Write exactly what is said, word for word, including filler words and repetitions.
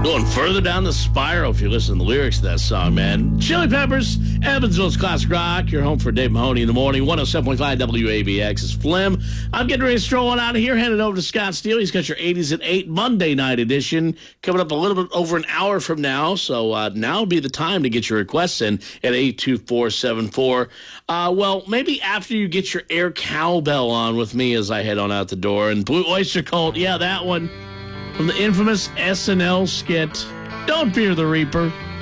Going further down the spiral if you listen to the lyrics of that song, man. Chili Peppers, Evansville's Classic Rock. You're home for Dave Mahoney in the morning. one oh seven point five W A B X is Flim. I'm getting ready to stroll on out of here. Hand it over to Scott Steele. He's got your eighties at eight Monday night edition coming up a little bit over an hour from now. So uh, now would be the time to get your requests in at eight two four seven four. Uh, well, maybe after you get your air cowbell on with me as I head on out the door. And Blue Oyster Cult, yeah, that one. From the infamous S N L skit, Don't Fear the Reaper.